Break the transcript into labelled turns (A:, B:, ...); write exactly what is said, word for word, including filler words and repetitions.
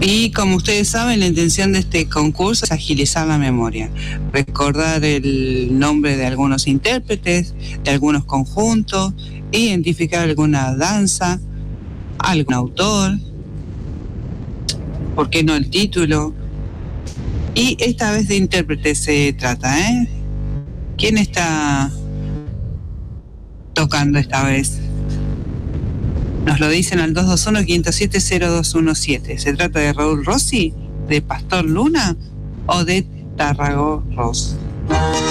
A: Y como ustedes saben, la intención de este concurso es agilizar la memoria, recordar el nombre de algunos intérpretes, de algunos conjuntos, identificar alguna danza, algún autor, ¿por qué no el título? Y esta vez de intérprete se trata, ¿eh? ¿Quién está tocando esta vez? Nos lo dicen al dos dos uno, cinco siete cero dos uno siete. ¿Se trata de Raúl Rossi, de Pastor Luna o de Tarragó Ross?